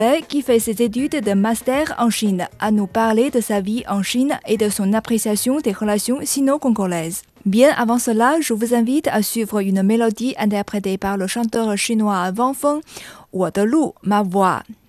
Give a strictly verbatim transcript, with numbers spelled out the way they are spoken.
qui fait ses études de master en Chine, à nous parler de sa vie en Chine et de son appréciation des relations sino-congolaises. Bien avant cela, je vous invite à suivre une mélodie interprétée par le chanteur chinois Wang Feng, 我的路, ma voix.